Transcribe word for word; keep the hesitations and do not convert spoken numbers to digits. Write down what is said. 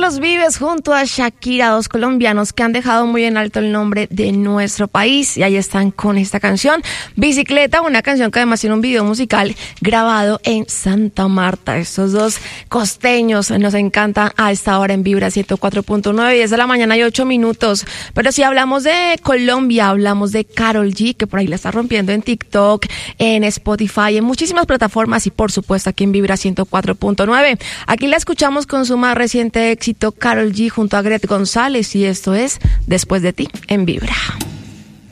Carlos Vives junto a Shakira, dos colombianos que han dejado muy en alto el nombre de nuestro país, y ahí están con esta canción, Bicicleta, una canción que además tiene un video musical grabado en Santa Marta. Estos dos costeños nos encantan a esta hora en Vibra ciento cuatro punto nueve, diez de la mañana y ocho minutos. Pero si hablamos de Colombia, hablamos de Karol G, que por ahí la está rompiendo en TikTok, en Spotify, en muchísimas plataformas y por supuesto aquí en Vibra ciento cuatro punto nueve. Aquí la escuchamos con su más reciente éxito, Karol G junto a Gret González, y esto es Después de ti en Vibra.